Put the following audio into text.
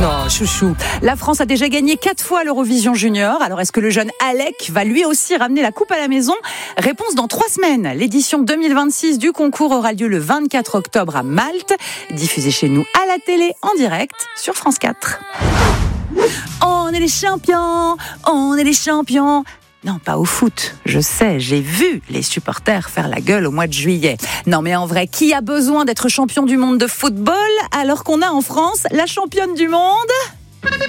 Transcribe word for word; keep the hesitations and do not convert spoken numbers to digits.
Non, chouchou. La France a déjà gagné quatre fois l'Eurovision Junior. Alors, est-ce que le jeune Alec va lui aussi ramener la coupe à la maison ? Réponse dans trois semaines. L'édition deux mille vingt-six du concours aura lieu le vingt-quatre octobre à Malte. Diffusée chez nous à la télé en direct sur France quatre. On est les champions, on est les champions. Non, pas au foot. Je sais, j'ai vu les supporters faire la gueule au mois de juillet. Non, mais en vrai, qui a besoin d'être champion du monde de football alors qu'on a en France la championne du monde ?